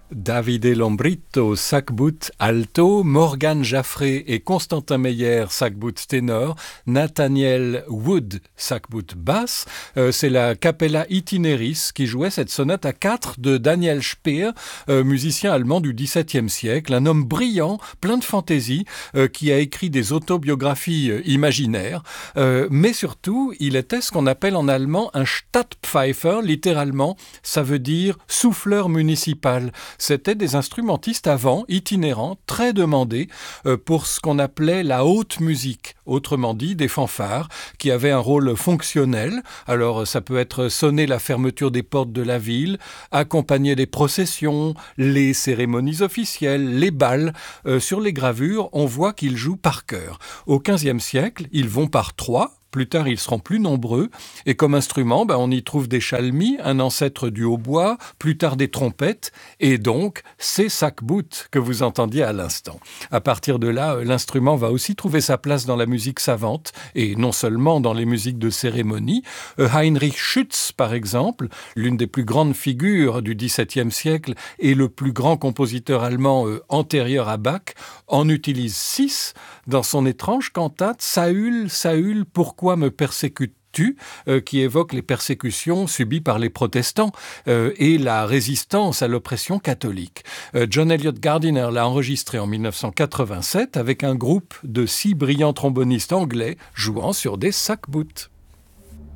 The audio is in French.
Davide Lambrito, sac-bout alto, Morgan Jaffré et Constantin Meyer, sac-bout ténor, Nathaniel Wood, sac-bout basse. C'est la Capella Itineris qui jouait cette sonate à 4 de Daniel Speer, musicien allemand du XVIIe siècle, un homme brillant, plein de fantaisie, qui a écrit des autobiographies imaginaires, mais surtout, il était ce qu'on appelle en allemand un Stadtpfeifer, littéralement, ça veut dire souffleur municipal. C'était des instrumentistes avant, itinérants, très demandés pour ce qu'on appelait la haute musique. Autrement dit, des fanfares qui avaient un rôle fonctionnel. Alors, ça peut être sonner la fermeture des portes de la ville, accompagner les processions, les cérémonies officielles, les bals. Sur les gravures, on voit qu'ils jouent par chœur. Au XVe siècle, ils vont par trois. Plus tard, ils seront plus nombreux. Et comme instrument, on y trouve des chalmis, un ancêtre du hautbois, plus tard des trompettes, et donc ces sac-bout que vous entendiez à l'instant. À partir de là, l'instrument va aussi trouver sa place dans la musique savante, et non seulement dans les musiques de cérémonie. Heinrich Schütz, par exemple, l'une des plus grandes figures du XVIIe siècle et le plus grand compositeur allemand antérieur à Bach, en utilise 6 dans son étrange cantate « Saül, Saül, pourquoi me persécutes-tu » qui évoque les persécutions subies par les protestants et la résistance à l'oppression catholique. John Eliot Gardiner l'a enregistré en 1987 avec un groupe de 6 brillants trombonistes anglais jouant sur des sac-bout.